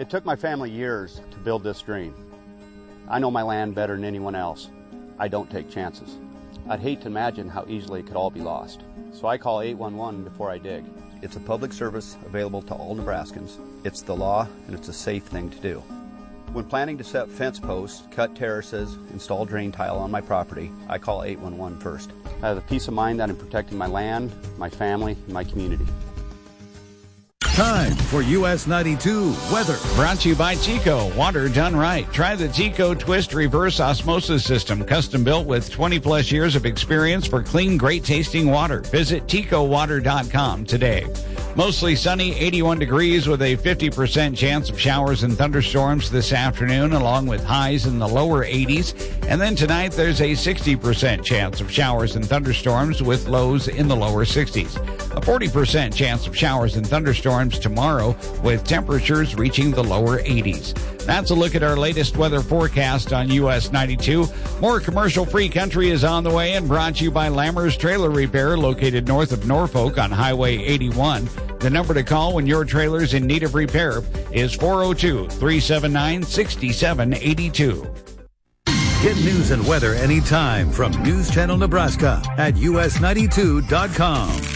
It took my family years to build this dream. I know my land better than anyone else. I don't take chances. I'd hate to imagine how easily it could all be lost. So I call 811 before I dig. It's a public service available to all Nebraskans. It's the law, and it's a safe thing to do. When planning to set fence posts, cut terraces, install drain tile on my property, I call 811 first. I have the peace of mind that I'm protecting my land, my family, and my community. Time for US 92 weather. Brought to you by Chico. Water done right. Try the Chico Twist Reverse Osmosis System, custom built with 20 plus years of experience for clean, great tasting water. Visit TicoWater.com today. Mostly sunny, 81 degrees with a 50% chance of showers and thunderstorms this afternoon, along with highs in the lower 80s. And then tonight, there's a 60% chance of showers and thunderstorms with lows in the lower 60s. A 40% chance of showers and thunderstorms tomorrow with temperatures reaching the lower 80s. That's a look at our latest weather forecast on US 92. More commercial-free country is on the way and brought to you by Lammers Trailer Repair, located north of Norfolk on Highway 81. The number to call when your trailer's in need of repair is 402-379-6782. Get news and weather anytime from News Channel Nebraska at US92.com.